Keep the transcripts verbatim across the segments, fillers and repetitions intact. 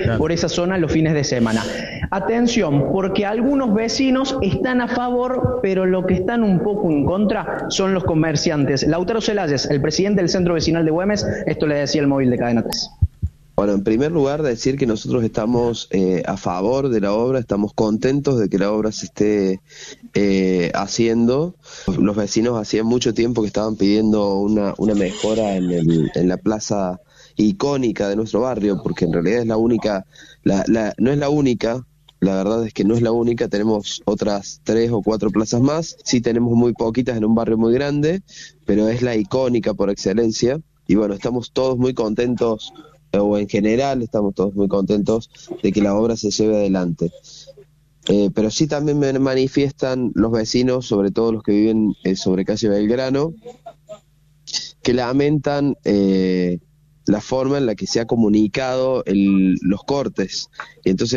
claro. por esa zona los fines de semana. Atención, porque algunos vecinos están a favor, pero lo que están un poco en contra son los comerciantes. Lautaro Celayes, el presidente del Centro Vecinal de Güemes, esto le decía el móvil de Cadena tres. Bueno, en primer lugar decir que nosotros estamos eh, a favor de la obra, estamos contentos de que la obra se esté eh, haciendo. Los vecinos hacían mucho tiempo que estaban pidiendo una, una mejora en, el, en la plaza icónica de nuestro barrio, porque en realidad es la única, la, la, no es la única, la verdad es que no es la única, tenemos otras tres o cuatro plazas más, sí tenemos muy poquitas en un barrio muy grande, pero es la icónica por excelencia, y bueno, estamos todos muy contentos, o en general estamos todos muy contentos de que la obra se lleve adelante. Eh, pero sí también me manifiestan los vecinos, sobre todo los que viven eh, sobre calle Belgrano, que lamentan eh, la forma en la que se ha comunicado el, los cortes. Y entonces...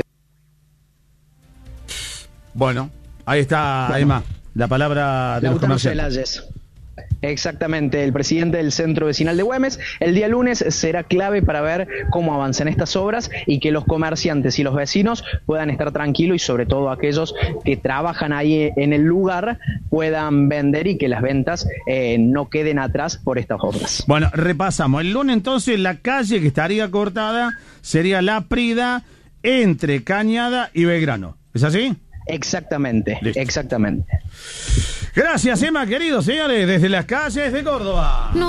Bueno, ahí está, bueno, Emma, la palabra de los comerciantes. Exactamente, el presidente del Centro Vecinal de Güemes. El día lunes será clave para ver cómo avanzan estas obras y que los comerciantes y los vecinos puedan estar tranquilos y sobre todo aquellos que trabajan ahí en el lugar puedan vender y que las ventas eh, no queden atrás por estas obras. Bueno, repasamos. El lunes entonces la calle que estaría cortada sería La Prida entre Cañada y Belgrano. ¿Es así? Exactamente, Listo. exactamente. Gracias, Emma, queridos señores, desde las calles de Córdoba. No.